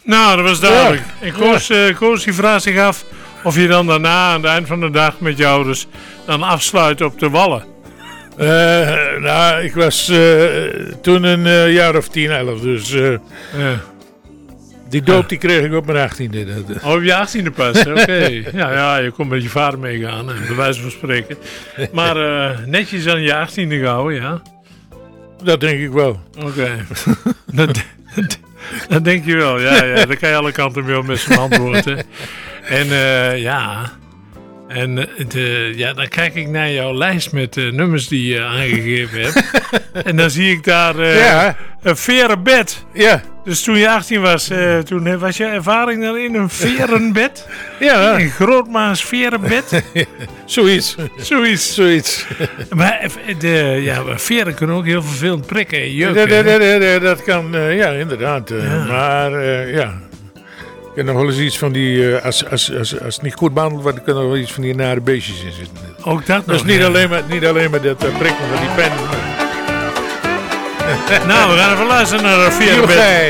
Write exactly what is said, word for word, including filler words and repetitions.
Nou, dat was duidelijk. Ja. En Koos, Ja. uh, Koos die vraagt zich af of je dan daarna aan het eind van de dag met je ouders dan afsluit op de Wallen. Uh, nou, ik was uh, toen een uh, jaar of tien, elf, dus uh, Ja. die doop die kreeg ik op mijn achttiende. Dat, Oh, op je achttiende pas, oké. Okay. Ja, ja, je kon met je vader meegaan, bij wijze van spreken. Maar uh, netjes aan je achttiende gehouden, ja. dat denk ik wel. Oké. Okay. dat, dat denk je wel, ja, ja. Daar kan je alle kanten mee op met zijn antwoorden. En uh, ja... En de, ja, dan kijk ik naar jouw lijst met de nummers die je aangegeven hebt. En dan zie ik daar uh, Ja. een verenbed. Ja. Dus toen je achttien was, uh, toen was je ervaring daarin een verenbed? Ja. Een grootmaas verenbed? Zoiets. Zoiets. Zoiets. Maar de, ja, veren kunnen ook heel vervelend prikken en Dat, jeuken. dat, dat, dat, dat kan, uh, ja, inderdaad. Uh, Ja. Maar, uh, ja... Ik heb nog wel eens iets van die, uh, als, als, als, als het niet goed behandeld wordt, kan er wel iets van die nare beestjes in zitten. Ook dat nog. Dus niet, ja. alleen maar, niet alleen maar dat uh, prikken van die pen. Nou, we gaan even luisteren naar een verenbed. Joegij.